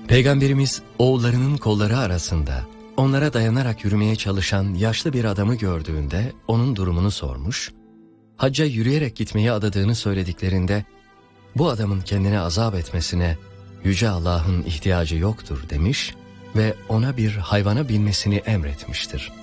Peygamberimiz oğullarının kolları arasında onlara dayanarak yürümeye çalışan yaşlı bir adamı gördüğünde onun durumunu sormuş, hacca yürüyerek gitmeyi adadığını söylediklerinde bu adamın kendini azap etmesine Yüce Allah'ın ihtiyacı yoktur demiş ve ona bir hayvana binmesini emretmiştir.